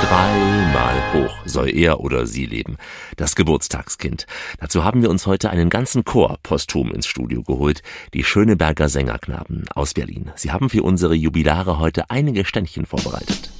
Dreimal hoch soll er oder sie leben. Das Geburtstagskind. Dazu haben wir uns heute einen ganzen Chor posthum ins Studio geholt. Die Schöneberger Sängerknaben aus Berlin. Sie haben für unsere Jubilare heute einige Ständchen vorbereitet.